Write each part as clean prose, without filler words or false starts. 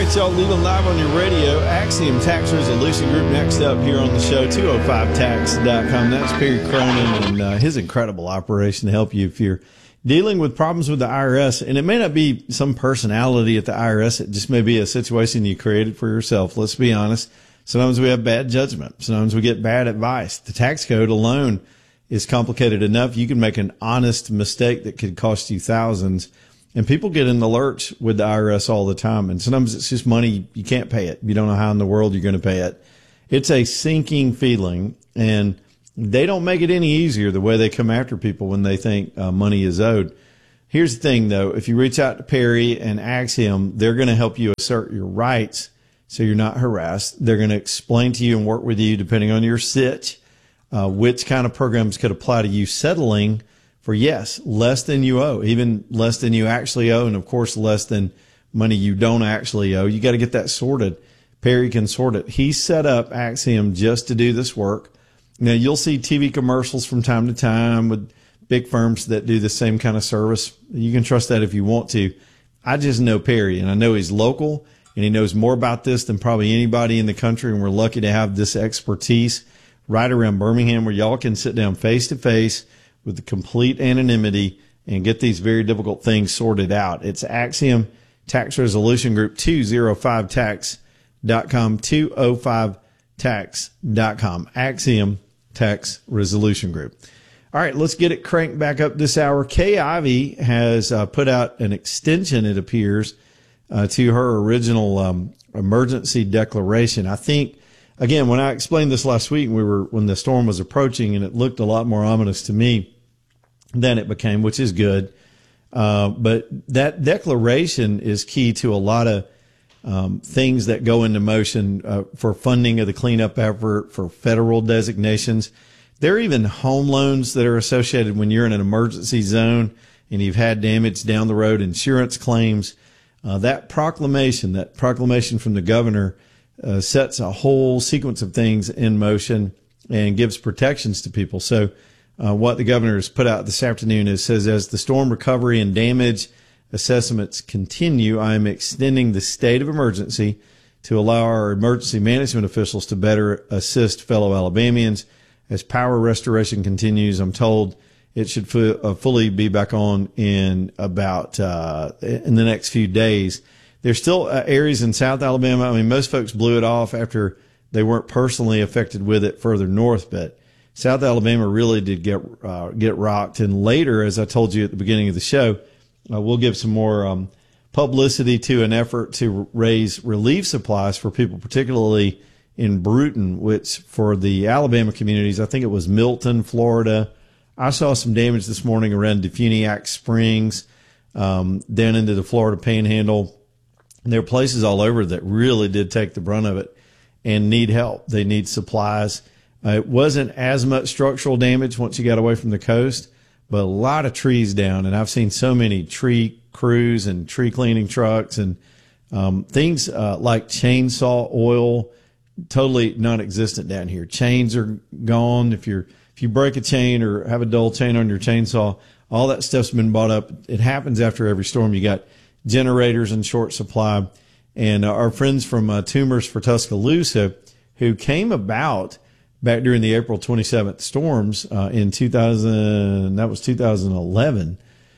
get y'all legal live on your radio. Axiom Tax Resolution Group next up here on the show, 205tax.com. That's Perry Cronin and his incredible operation to help you if you're dealing with problems with the IRS. And it may not be some personality at the IRS. It just may be a situation you created for yourself. Let's be honest. Sometimes we have bad judgment. Sometimes we get bad advice. The tax code alone is complicated enough. You can make an honest mistake that could cost you thousands. And people get in the lurch with the IRS all the time. And sometimes it's just money. You can't pay it. You don't know how in the world you're going to pay it. It's a sinking feeling. And they don't make it any easier the way they come after people when they think money is owed. Here's the thing, though. If you reach out to Perry and Axiom, they're going to help you assert your rights so you're not harassed. They're going to explain to you and work with you, depending on your sitch, which kind of programs could apply to you settling for, yes, less than you owe, even less than you actually owe, and, of course, less than money you don't actually owe. You got to get that sorted. Perry can sort it. He set up Axiom just to do this work. Now, you'll see TV commercials from time to time with big firms that do the same kind of service. You can trust that if you want to. I just know Perry, and I know he's local, and he knows more about this than probably anybody in the country, and we're lucky to have this expertise right around Birmingham where y'all can sit down face-to-face with the complete anonymity and get these very difficult things sorted out. It's Axiom Tax Resolution Group, 205tax.com, 205tax.com, Axiom Tax Resolution Group. All right, let's get it cranked back up this hour. Kay Ivey has put out an extension, it appears, to her original emergency declaration. I think, again, when I explained this last week, when the storm was approaching, and it looked a lot more ominous to me than it became, which is good. But that declaration is key to a lot of things that go into motion for funding of the cleanup effort, for federal designations. There are even home loans that are associated when you're in an emergency zone and you've had damage down the road, insurance claims. That proclamation from the governor sets a whole sequence of things in motion and gives protections to people. So what the governor has put out this afternoon says, as the storm recovery and damage assessments continue, I am extending the state of emergency to allow our emergency management officials to better assist fellow Alabamians. As power restoration continues, I'm told it should fully be back on in about in the next few days. There's still areas in South Alabama. I mean, most folks blew it off after they weren't personally affected with it further north, but South Alabama really did get rocked. And later, as I told you at the beginning of the show, we'll give some more publicity to an effort to raise relief supplies for people, particularly in Bruton, which for the Alabama communities, I think it was Milton, Florida. I saw some damage this morning around Defuniak Springs, down into the Florida Panhandle. And there are places all over that really did take the brunt of it and need help. They need supplies. It wasn't as much structural damage once you got away from the coast, but a lot of trees down. And I've seen so many tree crews and tree cleaning trucks and things like chainsaw oil, totally non-existent down here. Chains are gone. If you break a chain or have a dull chain on your chainsaw, all that stuff's been bought up. It happens after every storm. You got generators in short supply. And our friends from Tumors for Tuscaloosa, who came about back during the April 27th storms in 2011,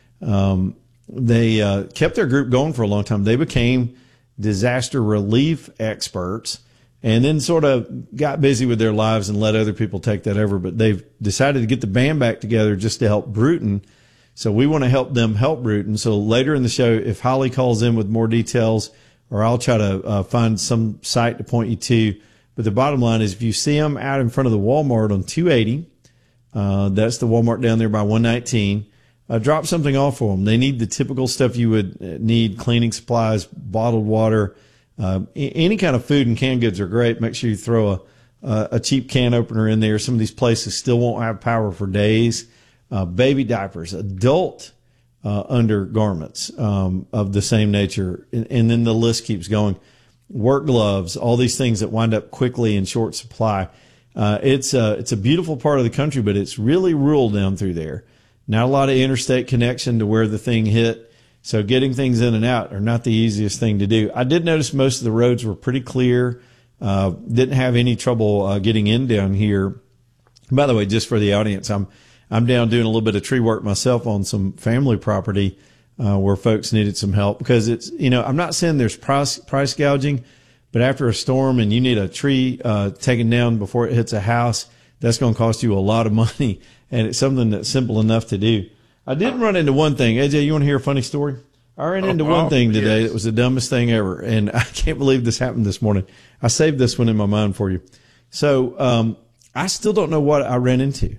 they kept their group going for a long time. They became disaster relief experts and then sort of got busy with their lives and let other people take that over. But they've decided to get the band back together just to help Bruton. So we want to help them help Bruton. So later in the show, if Holly calls in with more details, or I'll try to find some site to point you to. But the bottom line is, if you see them out in front of the Walmart on 280, that's the Walmart down there by 119, drop something off for them. They need the typical stuff you would need: cleaning supplies, bottled water, any kind of food and canned goods are great. Make sure you throw a cheap can opener in there. Some of these places still won't have power for days. Baby diapers, adult undergarments of the same nature, and then the list keeps going. Work gloves, all these things that wind up quickly in short supply. It's a beautiful part of the country, but it's really rural down through there. Not a lot of interstate connection to where the thing hit. So getting things in and out are not the easiest thing to do. I did notice most of the roads were pretty clear. Didn't have any trouble getting in down here. By the way, just for the audience, I'm down doing a little bit of tree work myself on some family property where folks needed some help, because it's, I'm not saying there's price gouging, but after a storm and you need a tree taken down before it hits a house, that's going to cost you a lot of money, and it's something that's simple enough to do. I did run into one thing. AJ, you want to hear a funny story? I ran into one thing today that was the dumbest thing ever, and I can't believe this happened this morning. I saved this one in my mind for you. So I still don't know what I ran into.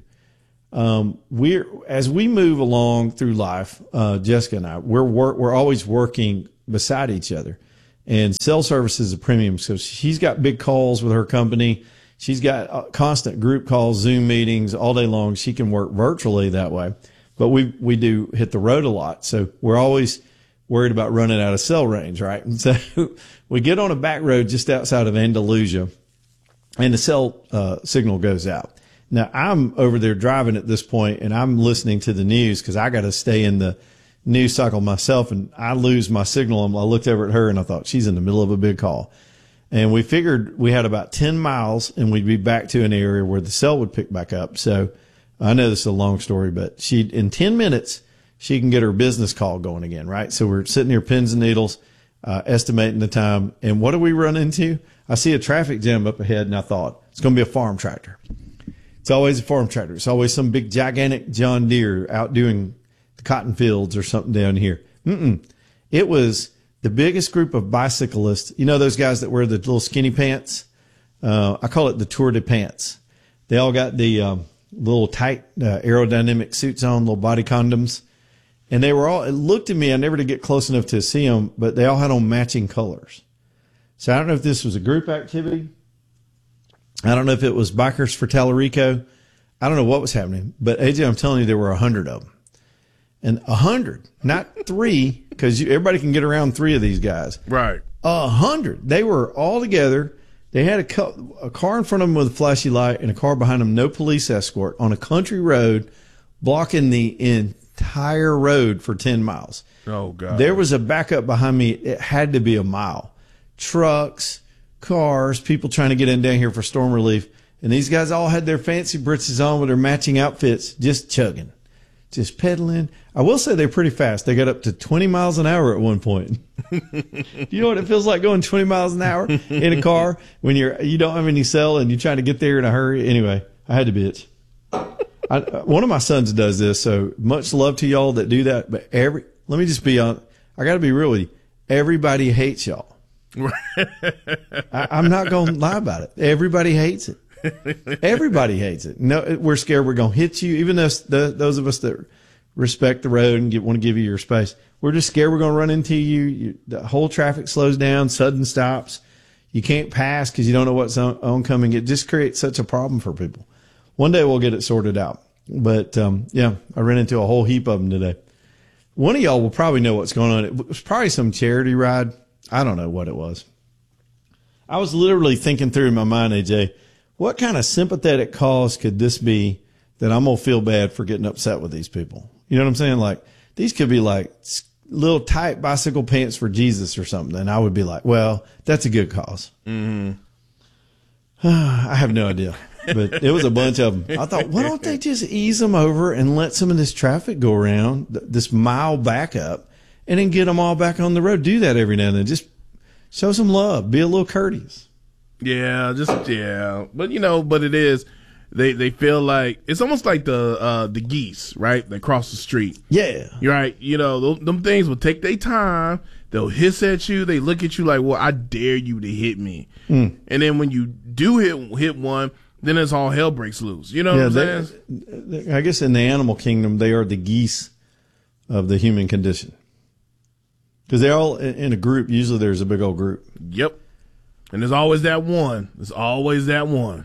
As we move along through life, Jessica and I, we're always working beside each other, and cell service is a premium. So she's got big calls with her company. She's got constant group calls, Zoom meetings all day long. She can work virtually that way, but we do hit the road a lot. So we're always worried about running out of cell range, right? And so we get on a back road just outside of Andalusia, and the cell signal goes out. Now, I'm over there driving at this point, and I'm listening to the news because I got to stay in the news cycle myself, and I lose my signal. I looked over at her, and I thought, she's in the middle of a big call. And we figured we had about 10 miles, and we'd be back to an area where the cell would pick back up. So I know this is a long story, but in 10 minutes, she can get her business call going again, right? So we're sitting here, pins and needles, estimating the time. And what do we run into? I see a traffic jam up ahead, and I thought, it's going to be a farm tractor. It's always a farm tractor. It's always some big, gigantic John Deere out doing the cotton fields or something down here. It was the biggest group of bicyclists. You know those guys that wear the little skinny pants? I call it the Tour de Pants. They all got the little tight aerodynamic suits on, little body condoms. And they were all, it looked at me, I never did get close enough to see them, but they all had on matching colors. So I don't know if this was a group activity. I don't know if it was Bikers for Tallarico. I don't know what was happening. But, AJ, I'm telling you, there were 100 of them. And 100, not 3, because everybody can get around 3 of these guys. Right. 100. They were all together. They had a car in front of them with a flashy light and a car behind them, no police escort, on a country road, blocking the entire road for 10 miles. Oh, God. There was a backup behind me. It had to be a mile. Trucks, cars, people trying to get in down here for storm relief. And these guys all had their fancy britches on with their matching outfits, just chugging, just pedaling. I will say they're pretty fast. They got up to 20 miles an hour at one point. Do you know what it feels like going 20 miles an hour in a car when you don't have any cell and you're trying to get there in a hurry? Anyway, I had to bitch. One of my sons does this, so much love to y'all that do that. But let me just be honest. I got to be real with you. Everybody hates y'all. I'm not going to lie about it. Everybody hates it. Everybody hates it. No, we're scared we're going to hit you. Even those of us that respect the road and want to give you your space, we're just scared we're going to run into you. The whole traffic slows down, sudden stops. You can't pass because you don't know what's oncoming. It just creates such a problem for people. One day we'll get it sorted out. But, yeah, I ran into a whole heap of them today. One of y'all will probably know what's going on. It was probably some charity ride. I don't know what it was. I was literally thinking through in my mind, AJ, what kind of sympathetic cause could this be that I'm going to feel bad for getting upset with these people? You know what I'm saying? Like, these could be like little tight bicycle pants for Jesus or something. And I would be like, well, that's a good cause. Mm-hmm. I have no idea. But it was a bunch of them. I thought, why don't they just ease them over and let some of this traffic go around, this mile backup, and then get them all back on the road? Do that every now and then. Just show some love. Be a little courteous. Yeah, but it is. They feel like it's almost like the geese, right? They cross the street. Yeah. You're right. You know, them things will take their time. They'll hiss at you. They look at you like, well, I dare you to hit me. And then when you do hit one, then it's all hell breaks loose. You know what I'm saying? I guess in the animal kingdom, they are the geese of the human condition. Because they're all in a group. Usually there's a big old group. Yep. And there's always that one. There's always that one.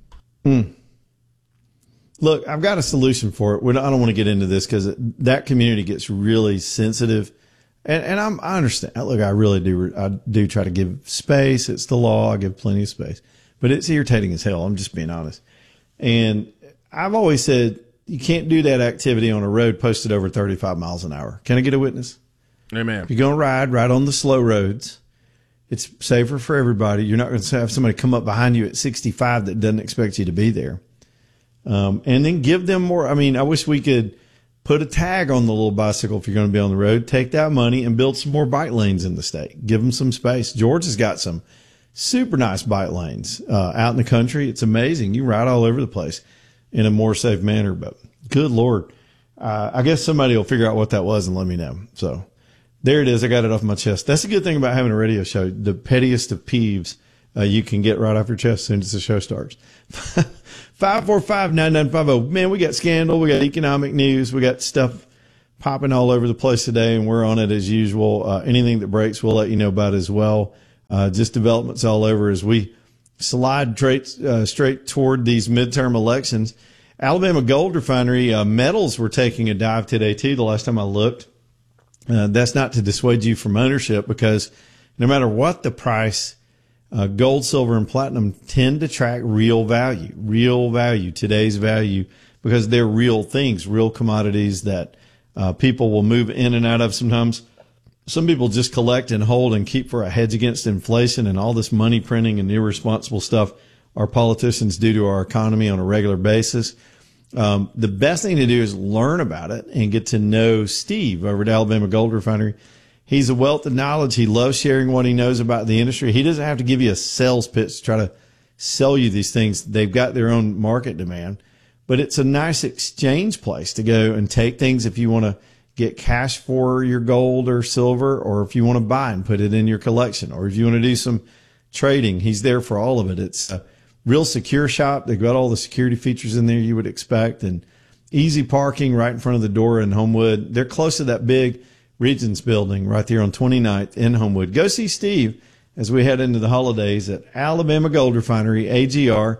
Look, I've got a solution for it. I don't want to get into this because that community gets really sensitive. And I understand. Look, I really do. I do try to give space. It's the law. I give plenty of space. But it's irritating as hell. I'm just being honest. And I've always said you can't do that activity on a road posted over 35 miles an hour. Can I get a witness? Amen. If you're going to ride on the slow roads. It's safer for everybody. You're not going to have somebody come up behind you at 65 that doesn't expect you to be there. And then give them more. I mean, I wish we could put a tag on the little bicycle if you're going to be on the road. Take that money and build some more bike lanes in the state. Give them some space. Georgia's got some super nice bike lanes out in the country. It's amazing. You ride all over the place in a more safe manner. But good Lord. I guess somebody will figure out what that was and let me know. So there it is. I got it off my chest. That's a good thing about having a radio show. The pettiest of peeves you can get right off your chest as soon as the show starts. 545-9950. Man, we got scandal. We got economic news. We got stuff popping all over the place today, and we're on it as usual. Anything that breaks, we'll let you know about as well. Just developments all over as we slide straight toward these midterm elections. Alabama Gold Refinery metals were taking a dive today, too, the last time I looked. That's not to dissuade you from ownership because no matter what the price, gold, silver, and platinum tend to track real value, today's value, because they're real things, real commodities that people will move in and out of sometimes. Some people just collect and hold and keep for a hedge against inflation and all this money printing and irresponsible stuff our politicians do to our economy on a regular basis. The best thing to do is learn about it and get to know Steve over at Alabama Gold Refinery. He's a wealth of knowledge. He loves sharing what he knows about the industry. He doesn't have to give you a sales pitch to try to sell you these things. They've got their own market demand, but it's a nice exchange place to go and take things if you want to get cash for your gold or silver, or if you want to buy and put it in your collection, or if you want to do some trading. He's there for all of it. It's a real secure shop. They've got all the security features in there you would expect, and easy parking right in front of the door in Homewood. They're close to that big Regions building right there on 29th in Homewood. Go see Steve as we head into the holidays at Alabama Gold Refinery, AGR,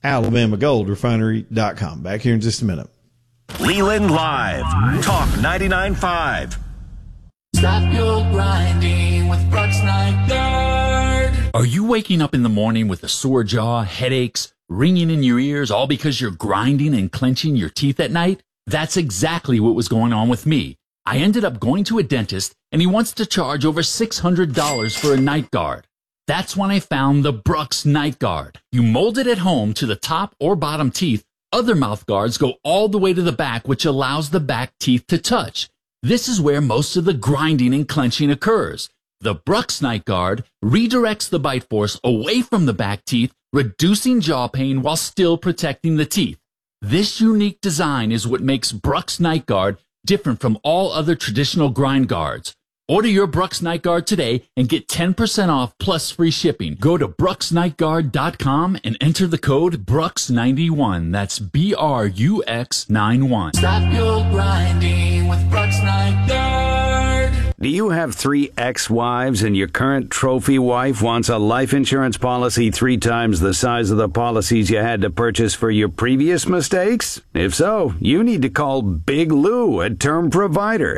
alabamagoldrefinery.com. Back here in just a minute. Leland Live, Talk 99.5. Stop your grinding with Brooks Night Guard. Are you waking up in the morning with a sore jaw, headaches, ringing in your ears, all because you're grinding and clenching your teeth at night? That's exactly what was going on with me. I ended up going to a dentist, and he wants to charge over $600 for a night guard. That's when I found the Brooks Night Guard. You mold it at home to the top or bottom teeth. Other mouth guards go all the way to the back, which allows the back teeth to touch. This is where most of the grinding and clenching occurs. The Brooks Night Guard redirects the bite force away from the back teeth, reducing jaw pain while still protecting the teeth. This unique design is what makes Brooks Night Guard different from all other traditional grind guards. Order your Brooks Night Guard today and get 10% off plus free shipping. Go to brooksnightguard.com and enter the code BROOKS91. That's BRUX91. Stop your grinding with Brooks Night Guard. Do you have 3 ex-wives and your current trophy wife wants a life insurance policy 3 times the size of the policies you had to purchase for your previous mistakes? If so, you need to call Big Lou at Term Provider,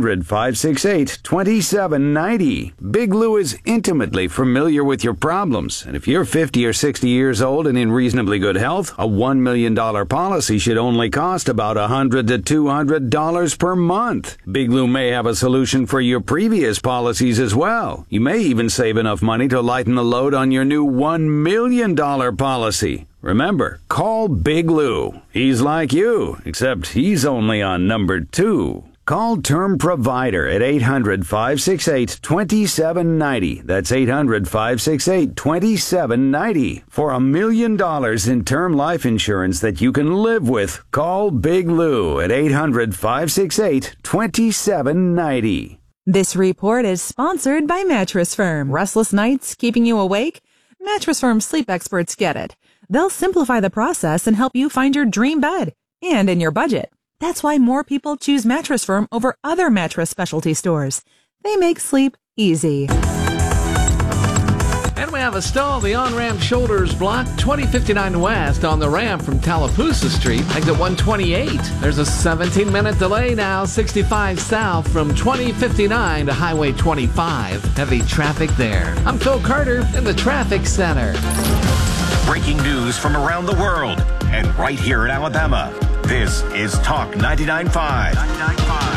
800-568-2790. Big Lou is intimately familiar with your problems, and if you're 50 or 60 years old and in reasonably good health, a $1 million policy should only cost about $100 to $200 per month. Big Lou may have a solution for your previous policies as well. You may even save enough money to lighten the load on your new $1 million policy. Remember, call Big Lou. He's like you, except he's only on number 2. Call Term Provider at 800-568-2790. That's 800-568-2790. For $1 million in term life insurance that you can live with, call Big Lou at 800-568-2790. This report is sponsored by Mattress Firm. Restless nights keeping you awake? Mattress Firm sleep experts get it. They'll simplify the process and help you find your dream bed and in your budget. That's why more people choose Mattress Firm over other mattress specialty stores. They make sleep easy. And we have a stall. The on-ramp shoulders block 2059 West on the ramp from Tallapoosa Street, exit 128. There's a 17-minute delay now, 65 south from 2059 to Highway 25. Heavy traffic there. I'm Phil Carter in the Traffic Center. Breaking news from around the world and right here in Alabama. This is Talk 99.5.